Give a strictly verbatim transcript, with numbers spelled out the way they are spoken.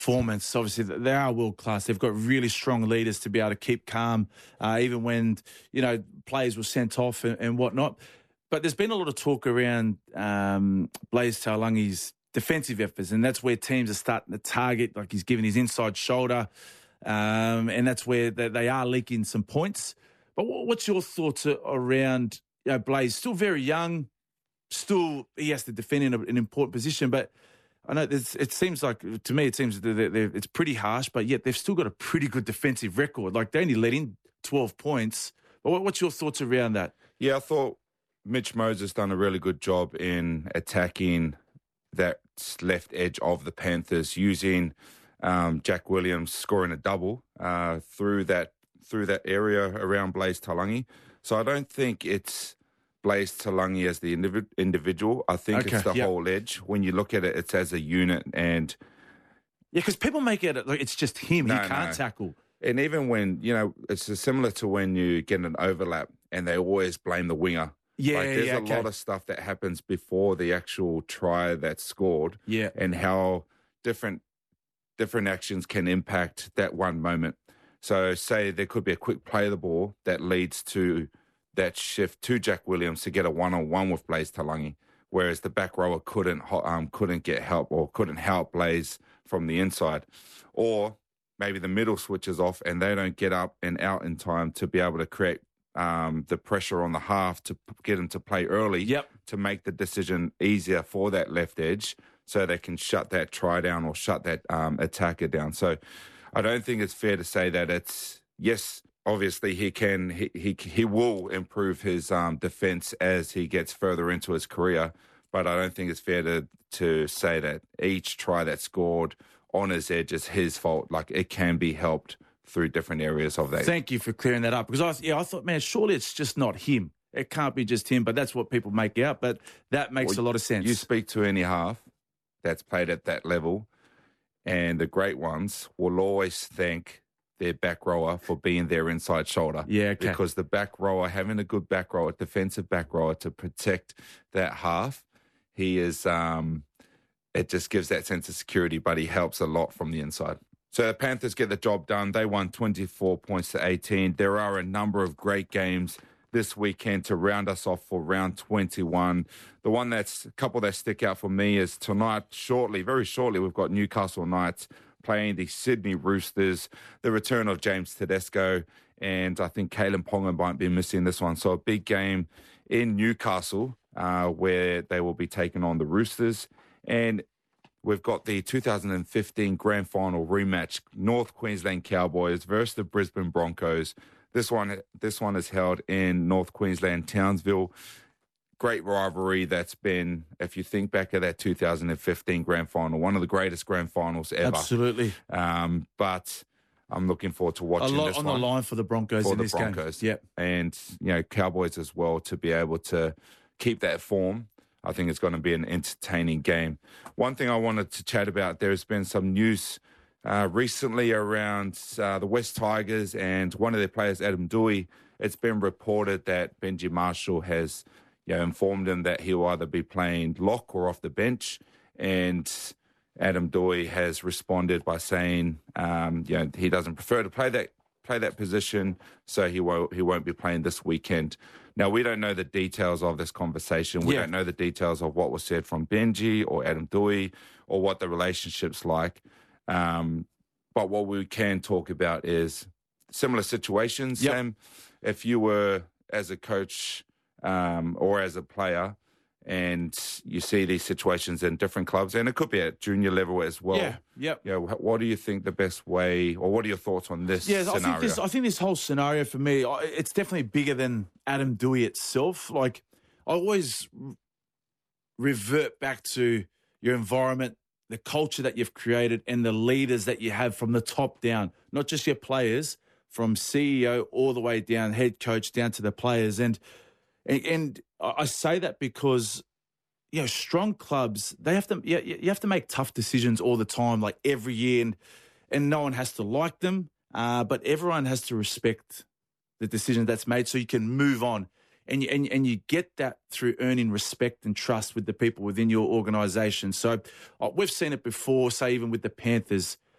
performance. Obviously, they are world class. They've got really strong leaders to be able to keep calm, uh, even when, you know, players were sent off and, and whatnot. But there's been a lot of talk around um, Blaise Taulagi's defensive efforts, and that's where teams are starting to target. Like, he's given his inside shoulder, um, and that's where they, they are leaking some points. But what's your thoughts around, you know, Blaise? Still very young, still he has to defend in a, an important position, but I know it seems like, to me, it seems that they're, they're, it's pretty harsh, but yet they've still got a pretty good defensive record. Like, they only let in twelve points. But what's your thoughts around that? Yeah, I thought Mitch Moses done a really good job in attacking that left edge of the Panthers, using um, Jack Williams scoring a double uh, through that through that area around Blaise Taulagi. So I don't think it's Blaise Taulagi as the indiv- individual. I think okay, it's the yep. whole edge. When you look at it, it's as a unit. And yeah, because people make it like it's just him. No, he can't no. tackle. And even when, you know, it's similar to when you get an overlap and they always blame the winger. Yeah, like, there's yeah, a okay. lot of stuff that happens before the actual try that's scored. Yeah. And how different different actions can impact that one moment. So say there could be a quick play of the ball that leads to that shift to Jack Williams to get a one-on-one with Blaise Taulagi, whereas the back rower couldn't um, couldn't get help or couldn't help Blaise from the inside. Or maybe the middle switches off and they don't get up and out in time to be able to create um, the pressure on the half to get him to play early yep. to make the decision easier for that left edge so they can shut that try down or shut that um, attacker down. So I don't think it's fair to say that it's, yes, obviously he can, he he, he will improve his um, defense as he gets further into his career, but I don't think it's fair to, to say that each try that's scored on his edge is his fault. Like, it can be helped through different areas of that. Thank you for clearing that up, because I yeah I thought, man, surely it's just not him. It can't be just him, but that's what people make out. But that makes well, a lot of sense. You speak to any half that's played at that level, and the great ones will always thank their back rower for being their inside shoulder. Yeah, okay. Because the back rower, having a good back rower, defensive back rower to protect that half, he is, um, it just gives that sense of security, but he helps a lot from the inside. So the Panthers get the job done. They won twenty-four points to eighteen. There are a number of great games this weekend to round us off for round twenty-one. The one that's, a couple that stick out for me is tonight, shortly, very shortly, we've got Newcastle Knights playing the Sydney Roosters, the return of James Tedesco, and I think Kalen Ponga might be missing this one. So a big game in Newcastle uh, where they will be taking on the Roosters. And we've got the two thousand fifteen Grand Final rematch, North Queensland Cowboys versus the Brisbane Broncos. This one, this one is held in North Queensland, Townsville. Great rivalry that's been, if you think back at that two thousand fifteen Grand Final, one of the greatest Grand Finals ever. Absolutely. Um, but I'm looking forward to watching a lot this on one. the line for the Broncos for in the this Broncos. game. Yep. And, you know, Cowboys as well, to be able to keep that form. I think it's going to be an entertaining game. One thing I wanted to chat about, there's been some news uh, recently around uh, the West Tigers and one of their players, Adam Doueihi. It's been reported that Benji Marshall has, you know, informed him that he'll either be playing lock or off the bench. And Adam Doueihi has responded by saying, um, you know, he doesn't prefer to play that play that position, so he won't he won't be playing this weekend. Now, we don't know the details of this conversation. We yeah. don't know the details of what was said from Benji or Adam Doueihi or what the relationship's like. Um, but what we can talk about is similar situations. Yep. Sam, if you were as a coach um, or as a player and you see these situations in different clubs, and it could be at junior level as well. Yeah, yep. You know, what do you think the best way, or what are your thoughts on this yeah, scenario? I think this, I think this whole scenario for me, it's definitely bigger than Adam Doueihi itself. Like, I always revert back to your environment, the culture that you've created, and the leaders that you have from the top down, not just your players, from C E O all the way down, head coach, down to the players. And and, and I say that because, you know, strong clubs, they have to, you, you have to make tough decisions all the time, like every year, and and no one has to like them, uh, but everyone has to respect the decision that's made so you can move on. And you, and, and you get that through earning respect and trust with the people within your organisation. So uh, we've seen it before, say even with the Panthers,